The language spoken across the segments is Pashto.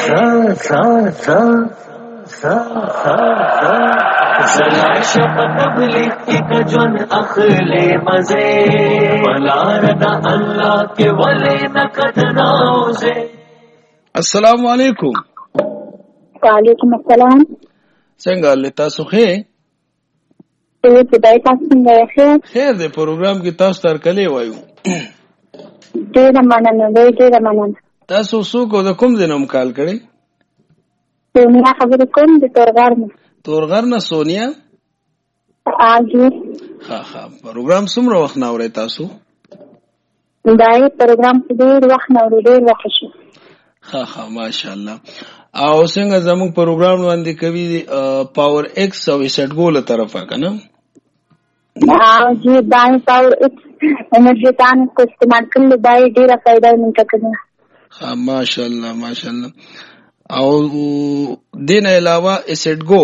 زلا شپ تبلیغ کی کجون اخلی مزے بلاردا اللہ کے ولی نکد ناوزے. السلام علیکم. وعلیکم السلام. څنګه له تاسو خې؟ خدای تاسو څنګه خیر؟ خیر دې پروګرام کې تاسو تر کله وایو. ډېر مننه، ډېر مننه. تاسو څوک د کوم ځای نه کال کړی؟ سونیا خبرې کوم د تورغر نه. تورغر نه سونیا؟ آجی. ها پروګرام څومره وخت نه اورئ تاسو؟ دا پروګرام ډېر وخت نه اورئ، ډېر وخت شو. ها ماشاءالله. او څنګه زموږ پروګرام باندې کوي پاور ایکس او سټ ګول طرفه کنه؟ جی باندې پاور ایکس انرژي تان کو استعمال کړل دا ډیره فائدہ مونږ ته. ها ماشاءالله. او دین علاوه سټ ګو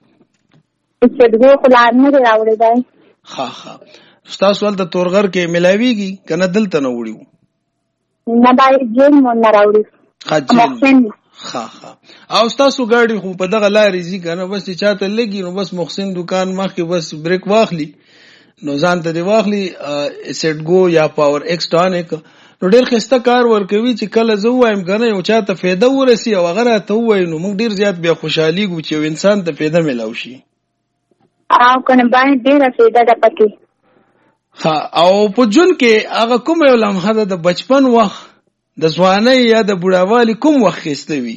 خلار نه راوړی دی. ها تاسو ولته تورغر کې ملاویږي کنه دلته نه وړیو؟ نه دا جین مون نه راوړي. ها او تاسو ګاډي خو په دغه لارې ځي کنه، بس چاته لګي نو بس محسن دکان مخکې بس بریک واخلي نو ځان ته دی واخلي سټ ګو یا پاور ایکس ټانیک، نو ډېر ښایسته کار ورکوي چې کله زه ووایم کنه یو چاته فایده ورسي او هغه راته ووایي نو موږ ډېر زیات بیا خوشحالېږو چې یو انسان ته فایده میلاو شي. او کنه باندې ډېره فایده ده پکې. ها او په ژوند کې هغه کوم یو لمحه ده د بچپن وخت د ځوانۍ یا د بوډاوالي کوم وخت ښایسته وي؟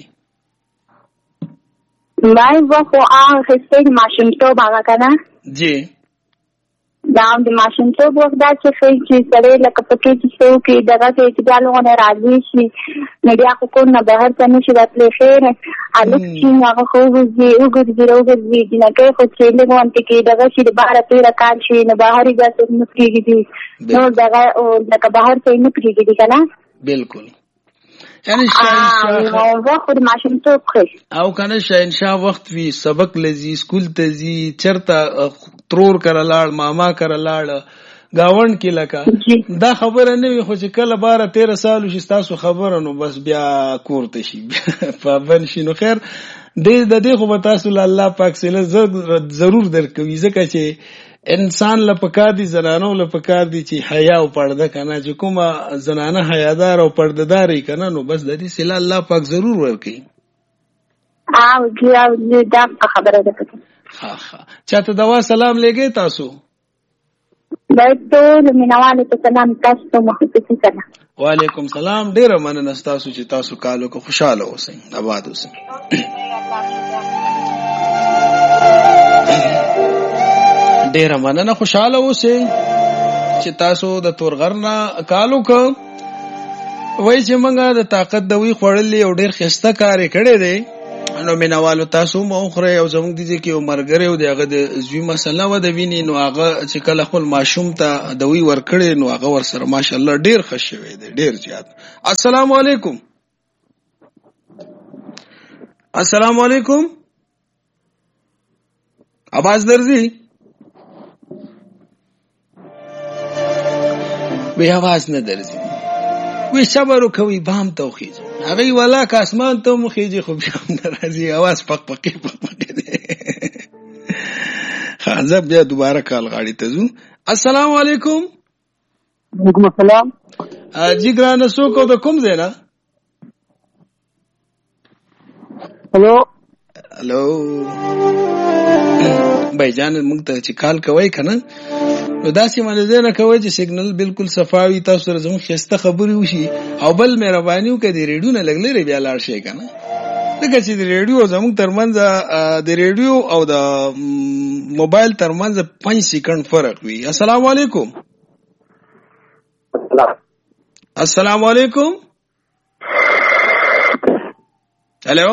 مای وخت هغه ښایسته د ماشومتوب هغه که نه؟ جی دا د ماشومتوب وخت دا چې ښایي چې سړی لکه پکې چې څه وکړي دغه کې چې بیا لغونه راضي شي نو بیا خو کور نه بهر ته نه شي راتلی. خیر هلک چې هغه خو وګرځي جنکۍ خو چې لږ غونتې کې دغه شي د بهره تېره کال شي نو بهر یې داسې نه پرېږدي نو دغه لکه بهر ته یې نه پرېږدي که نه؟ بالکل. یعنی وخت د ماشومتوب ښه او کنه شهنشاه وخت وي، سبق لذي، سکول ته ځي، چرته ترور کره لاړ، ماما کره لاړ، گاوند کې لکه دا خبره نه وي، خو چې کله 12-13 سال شي ستاسو خبره نو بس بیا کور ته شي پابند شي. نو خیر د دې خو به تاسو له الله پاک سره ضرور درکوي، ځکه چې انسان لپکار دي، زنانو لپکار دي چې حیا او پرده کنه، چې کومه زنانه حیادار او پردهدار کنه نو بس د دې سلا الله پاک ضرور ورکړي. دا خبره ده. ها چاته دوا سلام لګي تاسو؟ باید ټول مینوالو ته سلام، تاسو ته مخصوصي سلام. وعلیکم سلام. ډیره مننه تاسو چې تاسو کالو کو خوشاله اوسئ، آباد اوسئ. ډیره مننه، خوشاله اوسئ چې تاسو د تورغر نه کالو کو. وای چې موږ د طاقت دوی خوړلې او ډیر ښایسته کار کړی دی نو مینوالو تاسو مو خوري او زموږ دي کې یو مرګره او دغه د زوی مسله و د ویني نو هغه چې کله خپل ماشوم ته دوی ورکړي نو هغه ور سره ماشاءالله ډیر خوشوي دی، ډیر زیات. السلام علیکم. السلام علیکم. आवाज درځي؟ وی आवाज نه درځي. وی صبر وکوي بام توخیج هغه ولا که اسمان ته مخېږي خو بیا ناراضي आवाज پقپقې دی. خازه بیا دوباره کال غاړي ته ځو. السلام علیکم. وعلیکم السلام. جی ګرانه څوک د کوم ځای نه؟ هلو بھائی جان موږ ته چې کال کوي کنه نو داسې منځ نه کوي چې سیګنل بالکل صفاوي، تاسو سره زموږ ښایسته خبرې وشي او بل مهرباني وکړئ د ریډیو نه لږ لرې بیا لاړ شئ کنه، ځکه چې د ریډیو زموږ ترمنځ د ریډیو او د موبایل ترمنځ 5 سکند فرق وي. السلام علیکم. السلام علیکم. هلو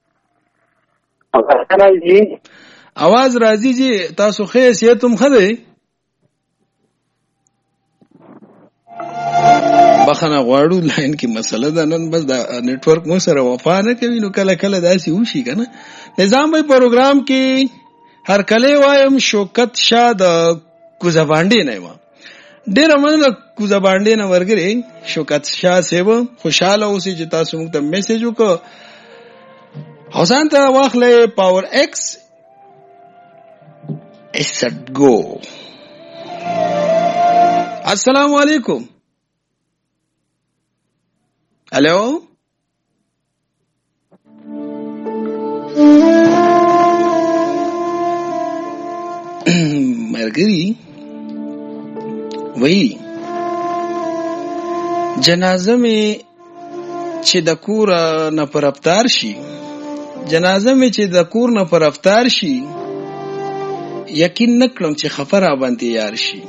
आवाज راځي جی تاسو ښه حیثیتم خدای بخنه غواړو لاین کې مسله ده نن بس دا نتورک مو سره وفا نه کوي نو کله کله داسې وشي کنه. نظام به پروګرام کې هر کله وایم شوکت شاد کوزبانډي نه ما ډیر مننه کوزبانډي نه ورګري شوکت شاه سیو خوشاله اوسې چې تاسو موږ ته میسج وکړو حسین ته واخلې پاور ایکس ایسټ گو. السلام علیکم. الو مرګري وای جنازه می چې د کور نه پر افطار شي، جنازه می چې د کور نه پر افطار شي، یقین نکړم چې خفر باندې یار شي.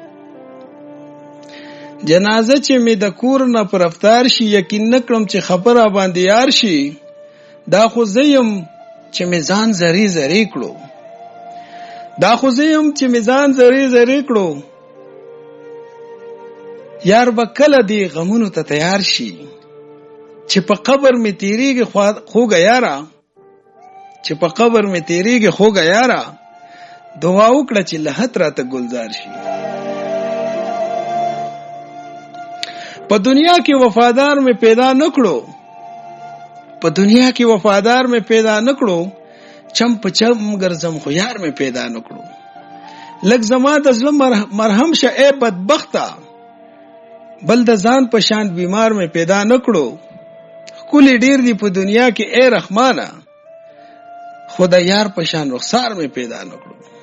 جنازه چې می د کور نه پر افطار شي، یقین نکړم چې خفر باندې یار شي. دا خو زیم چې میزان زری زری کړو، دا خو زیم چې میزان زری زری کړو. یار بکله دی غمونو ته تیار شي، چې په قبر می تیریږي خوګه یارا، چې په قبر می تیریږي خوګه یارا. دعا وکړه چې لحت راته گلزار شي. په دنیا کې وفادار می پیدا نکړو، په دنیا کې وفادار می پیدا نکړو. چم په چم ګرځم خو یار می پیدا نکړو. لږ زما د ظلم مرهم شه ای بدبخته، بل د ځان په شان بیمار می پیدا نکړو. کلی ډیر دی په دنیا کې اے رحمانه، خدا یار په شان رخسار می پیدا نکړو.